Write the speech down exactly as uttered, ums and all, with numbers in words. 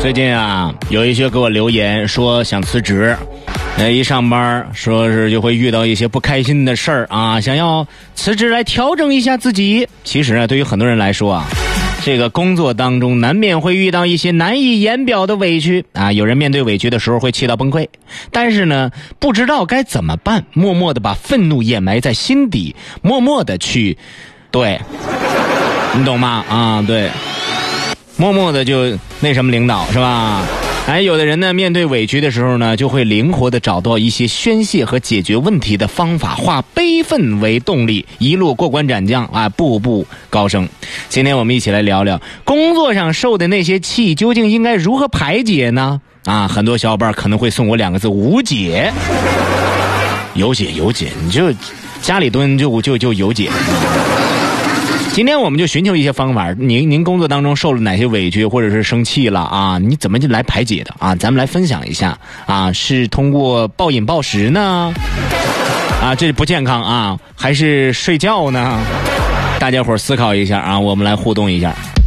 最近啊，有一些给我留言说想辞职，呃，一上班说是就会遇到一些不开心的事儿啊，想要辞职来调整一下自己。其实啊，对于很多人来说啊，这个工作当中难免会遇到一些难以言表的委屈啊，有人面对委屈的时候会气到崩溃，但是呢，不知道该怎么办，默默的把愤怒掩埋在心底，默默的去，对，你懂吗？啊，对。默默的就那什么领导是吧？哎，有的人呢，面对委屈的时候呢，就会灵活的找到一些宣泄和解决问题的方法，化悲愤为动力，一路过关斩将啊，步步高升。今天我们一起来聊聊工作上受的那些气，究竟应该如何排解呢？啊，很多小伙伴可能会送我两个字：无解。有解有解，你就家里蹲就就就有解。今天我们就寻求一些方法，您您工作当中受了哪些委屈，或者是生气了啊？你怎么就来排解的啊？咱们来分享一下啊，是通过暴饮暴食呢？啊，这不健康啊，还是睡觉呢？大家伙思考一下啊，我们来互动一下。